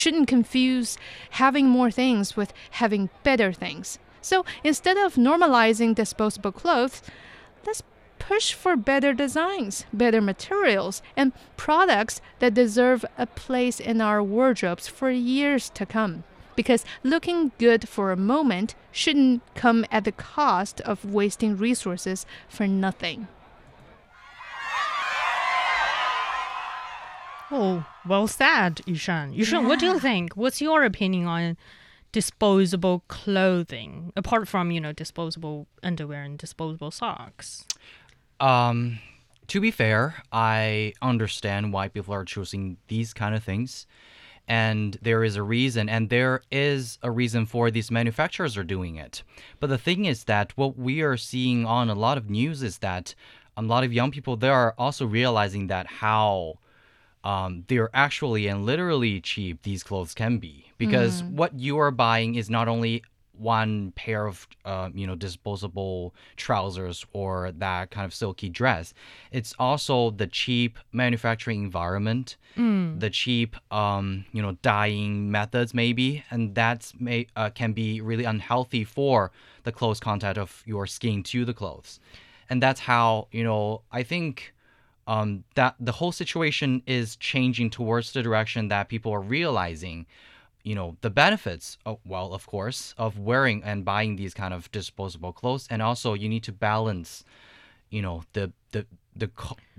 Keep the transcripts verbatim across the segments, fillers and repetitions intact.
shouldn't confuse having more things with having better things. So instead of normalizing disposable clothes, let's push for better designs, better materials, and products that deserve a place in our wardrobes for years to come. Because looking good for a moment shouldn't come at the cost of wasting resources for nothing. Oh, well said, Yushan. Yushan, yeah. What do you think? What's your opinion on disposable clothing, apart from, you know, disposable underwear and disposable socks? Um, to be fair, I understand why people are choosing these kind of things. And there is a reason, and there is a reason for these manufacturers are doing it. But the thing is that what we are seeing on a lot of news is that a lot of young people, they are also realizing that how um, they're actually and literally cheap these clothes can be. Because mm. what you are buying is not only one pair of, uh, you know, disposable trousers or that kind of silky dress. It's also the cheap manufacturing environment, mm. the cheap, um, you know, dyeing methods maybe, and that may uh, can be really unhealthy for the close contact of your skin to the clothes. And that's how, you know, I think um, that the whole situation is changing towards the direction that people are realizing you know, the benefits, of, well, of course, of wearing and buying these kind of disposable clothes. And also you need to balance, you know, the the the,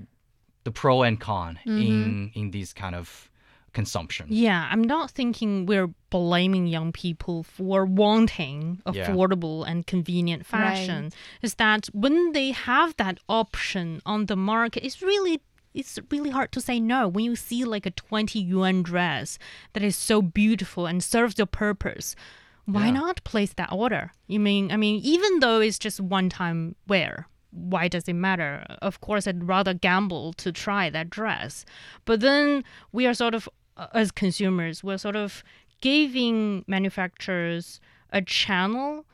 the pro and con mm-hmm. in, in these kind of consumption. Yeah, I'm not thinking we're blaming young people for wanting affordable yeah. and convenient fashion. Right. It's that when they have that option on the market, it's really It's really hard to say no when you see like a twenty yuan dress that is so beautiful and serves your purpose. Why yeah. not place that order? You mean, I mean, even though it's just one-time wear, why does it matter? Of course, I'd rather gamble to try that dress. But then we are sort of, as consumers, we're sort of giving manufacturers a channel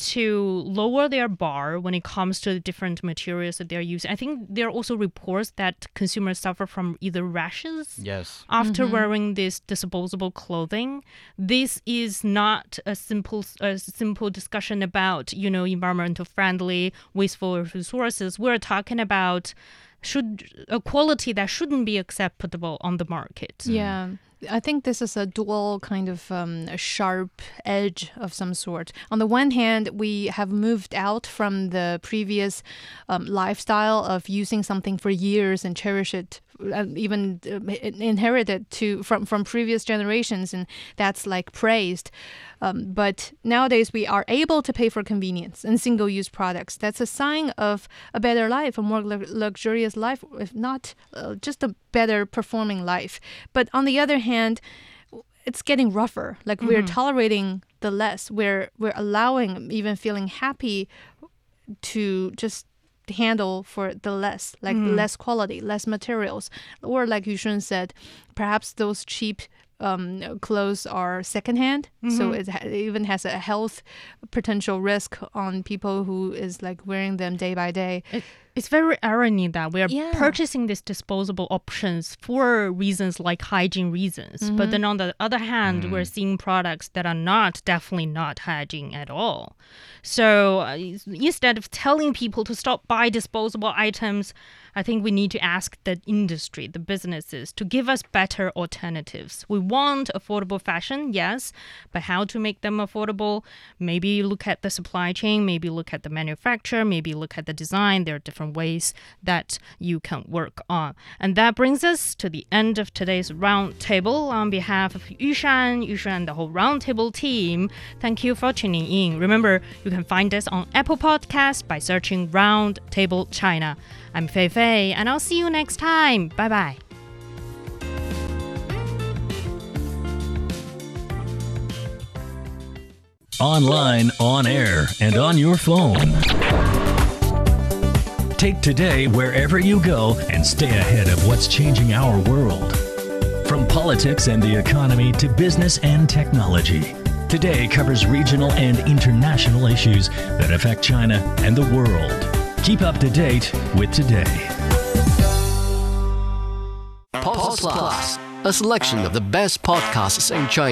to lower their bar when it comes to the different materials that they're using. I think there are also reports that consumers suffer from either rashes yes. after mm-hmm. wearing this disposable clothing. This is not a simple a simple discussion about, you know, environmental friendly, wasteful resources. We're talking about should a quality that shouldn't be acceptable on the market. Yeah. I think this is a dual kind of um, a sharp edge of some sort. On the one hand, we have moved out from the previous um, lifestyle of using something for years and cherish it, uh, even uh, inherited to from, from previous generations, and that's like praised. Um, but nowadays, we are able to pay for convenience and single-use products. That's a sign of a better life, a more lu- luxurious life, if not uh, just a better performing life. But on the other hand, it's getting rougher. Like mm-hmm. we're tolerating the less. We're we're allowing, even feeling happy to just handle for the less, like mm. less quality, less materials. Or like Yushun said, perhaps those cheap um, clothes are secondhand. Mm-hmm. So it, ha- it even has a health potential risk on people who is like wearing them day by day. It- It's very irony that we are yeah. purchasing these disposable options for reasons like hygiene reasons. Mm-hmm. But then on the other hand, mm. we're seeing products that are not, definitely not hygiene at all. So uh, instead of telling people to stop buy disposable items, I think we need to ask the industry, the businesses, to give us better alternatives. We want affordable fashion, yes, but how to make them affordable? Maybe look at the supply chain, maybe look at the manufacturer, maybe look at the design. There are different ways that you can work on. And that brings us to the end of today's roundtable. On behalf of Yushan, Yushan and the whole roundtable team, thank you for tuning in. Remember, you can find us on Apple Podcasts by searching Roundtable China. I'm Fei Fei, and I'll see you next time. Bye-bye. Online, on air, and on your phone. Take Today wherever you go and stay ahead of what's changing our world. From politics and the economy to business and technology, Today covers regional and international issues that affect China and the world. Keep up to date with Today. Pulse Plus, a selection of the best podcasts in China.